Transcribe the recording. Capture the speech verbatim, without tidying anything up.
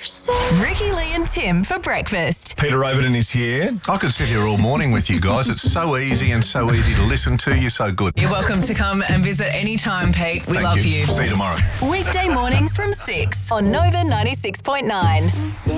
Ricky, Lee and Tim for breakfast. Peter Overton is here. I could sit here all morning with you guys. It's so easy and so easy to listen to. You're so good. You're welcome to come and visit anytime, Pete. We Thank love you. you. See you tomorrow. Weekday mornings from six on Nova ninety-six point nine.